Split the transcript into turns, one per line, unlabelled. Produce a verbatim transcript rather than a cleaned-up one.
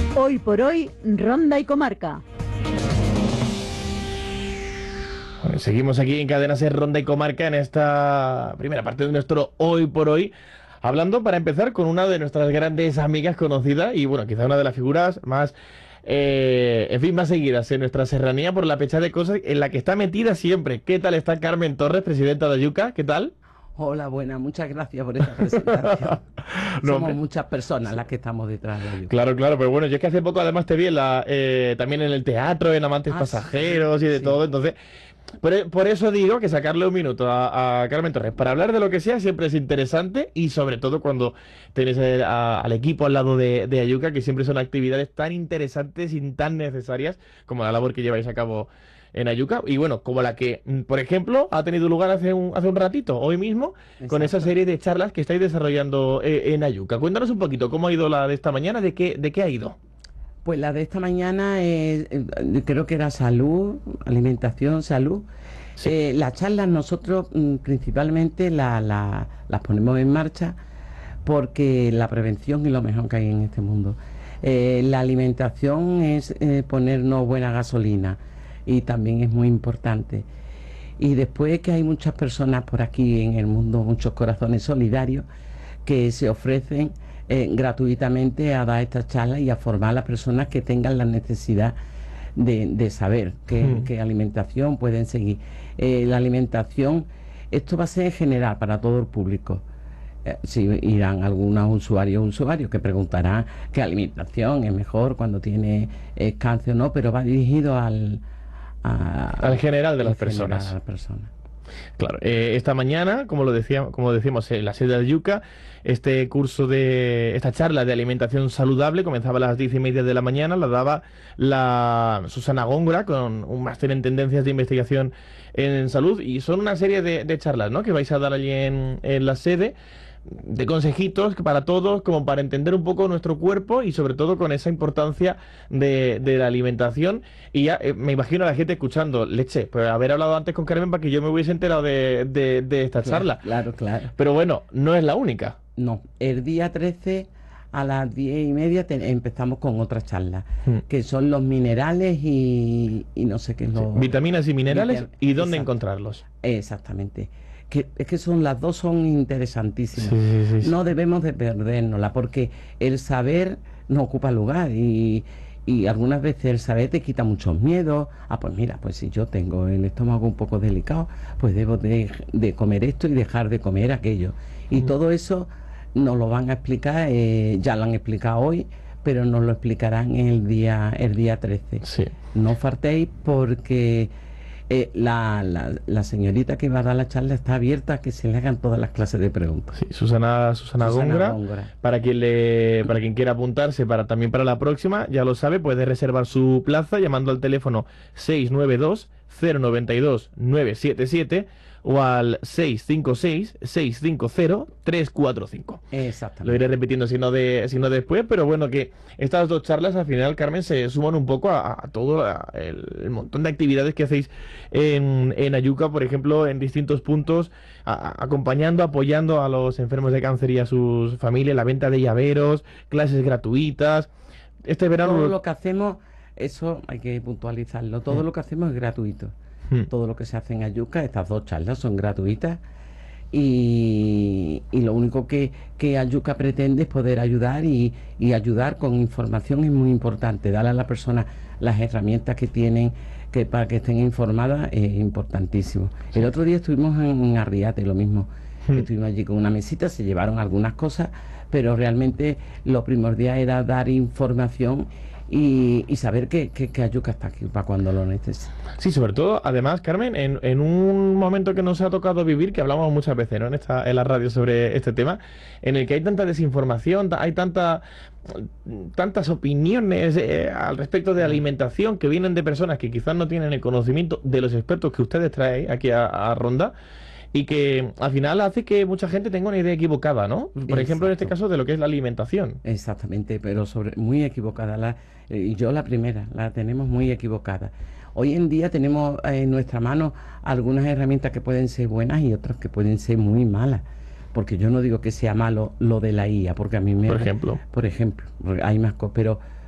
Hoy por hoy, Ronda y Comarca.
Bueno, seguimos aquí en Cadena Ser, Ronda y Comarca, en esta primera parte de nuestro Hoy por Hoy, hablando para empezar con una de nuestras grandes amigas conocidas y bueno, quizá una de las figuras más, eh, en fin, más seguidas en nuestra serranía por la pecha de cosas en la que está metida siempre. ¿Qué tal está Carmen Torres, presidenta de Ayuca? ¿Qué tal?
Hola, buena, muchas gracias por esta presentación.
No,
Somos
hombre.
muchas personas las que estamos detrás de Ayuca.
Claro, claro, pero bueno, yo es que hace poco además te vi en la, eh, también en el teatro, en Amantes
Ah,
Pasajeros
sí,
y de
sí.
todo, entonces... Por, por eso digo que sacarle un minuto a, a Carmen Torres para hablar de lo que sea siempre es interesante y sobre todo cuando tenéis a- a- al equipo al lado de, de Ayuca, que siempre son actividades tan interesantes y tan necesarias como la labor que lleváis a cabo en Ayuca y bueno, como la que, mm, por ejemplo, ha tenido lugar hace un, hace un ratito, hoy mismo, con esa
Exacto.
serie de charlas que estáis desarrollando eh, en Ayuca. Cuéntanos un poquito cómo ha ido la de esta mañana, de qué, de qué ha ido.
Pues la de esta mañana eh, eh, creo que era salud, alimentación, salud.
Sí.
Eh, las charlas nosotros mm, principalmente la- la- las ponemos en marcha porque la prevención es lo mejor que hay en este mundo. Eh, la alimentación es eh, ponernos buena gasolina y también es muy importante. Y después que hay muchas personas por aquí en el mundo, muchos corazones solidarios, que se ofrecen eh, gratuitamente a dar estas charlas y a formar a las personas que tengan la necesidad de, de saber qué,
Hmm.
qué alimentación pueden seguir. Eh, la alimentación, esto va a ser en general para todo el público. Eh, sí, irán algunos usuarios usuarios que preguntarán qué alimentación es mejor cuando tiene eh, cáncer o no, pero va dirigido al, a-
Al general de las
en general
personas.
a las personas.
Claro, eh, esta mañana, como lo decía, como decimos en la sede de Ayuca, este curso de, esta charla de alimentación saludable comenzaba a las diez y media de la mañana, la daba la Susana Góngora con un máster en tendencias de investigación en salud y son una serie de, de charlas, ¿no?, que vais a dar allí en, en la sede, de consejitos para todos, como para entender un poco nuestro cuerpo y sobre todo con esa importancia de, de la alimentación. Y ya eh, me imagino a la gente escuchando, leche, pues haber hablado antes con Carmen para que yo me hubiese enterado de, de, de esta charla.
Claro, claro.
Pero bueno, no es la única.
No, el día trece a las diez y media te- empezamos con otra charla,
Hmm.
que son los minerales y, y no sé qué es lo...
Vitaminas y minerales
Vitam-
y dónde
Exacto.
encontrarlos.
Exactamente. Que, es que son las dos son interesantísimas.
Sí, sí, sí, sí.
No debemos de perdérnosla porque el saber no ocupa lugar y, y algunas veces el saber te quita muchos miedos. Ah, pues mira, pues si yo tengo el estómago un poco delicado, pues debo de, de comer esto y dejar de comer aquello. Y
Mm.
todo eso nos lo van a explicar, eh, ya lo han explicado hoy, pero nos lo explicarán el día, el día trece.
Sí.
No faltéis porque eh, la, la, la señorita que va a dar la charla está abierta a que se le hagan todas las clases de preguntas.
Sí, Susana, Susana,
Susana
Góngora,
Góngora.
para quien le, para quien quiera apuntarse para también para la próxima, ya lo sabe, puede reservar su plaza llamando al teléfono seis nueve dos cero nueve dos nueve siete siete o al seis cinco seis seis cinco cero tres cuatro cinco. Lo
Exactamente.
iré repitiendo si no, de, si no después, pero bueno, que estas dos charlas al final, Carmen, se suman un poco a, a todo a- el, el montón de actividades que hacéis en, en Ayuca, por ejemplo, en distintos puntos, a- a- acompañando, apoyando a los enfermos de cáncer y a sus familias, la venta de llaveros, clases gratuitas. Este verano...
Todo lo que hacemos, eso hay que puntualizarlo, todo
Mm.
lo que hacemos es gratuito.
Hmm.
Todo lo que se hace en Ayuca, estas dos charlas son gratuitas y, y lo único que, que Ayuca pretende es poder ayudar y, y ayudar con información es muy importante. Darle a la persona las herramientas que tienen que para que estén informadas es importantísimo. El otro día estuvimos en, en Arriate, lo mismo.
Hmm.
Estuvimos allí con una mesita, se llevaron algunas cosas, pero realmente lo primordial era dar información y, y saber que, que, que Ayuca está aquí para cuando lo necesite.
Sí, sobre todo, además, Carmen, en, en un momento que nos ha tocado vivir, que hablamos muchas veces, ¿no?, en esta, en la radio sobre este tema, en el que hay tanta desinformación, ta- hay tanta, tantas opiniones eh, al respecto de alimentación que vienen de personas que quizás no tienen el conocimiento de los expertos que ustedes traen aquí a, a Ronda. Y que al final hace que mucha gente tenga una idea equivocada, ¿no? Por ejemplo, en este
Exacto.
caso, de lo que es la alimentación.
Exactamente, pero sobre muy equivocada. La, eh, y yo la primera, la tenemos muy equivocada. Hoy en día tenemos eh, en nuestra mano algunas herramientas que pueden ser buenas y otras que pueden ser muy malas. Porque yo no digo que sea malo lo de la I A, porque a mí me...
Por ejemplo.
Por ejemplo, porque hay más cosas, pero